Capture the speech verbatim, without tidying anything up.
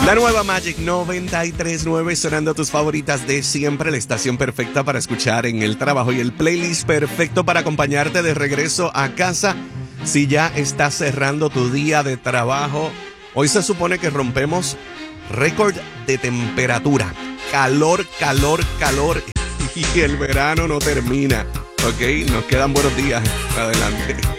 La nueva Magic noventa y tres punto nueve sonando tus favoritas de siempre, la estación perfecta para escuchar en el trabajo y el playlist perfecto para acompañarte de regreso a casa si ya estás cerrando tu día de trabajo. Hoy se supone que rompemos récord de temperatura. Calor, calor, calor y el verano no termina. Ok, nos quedan buenos días. Adelante.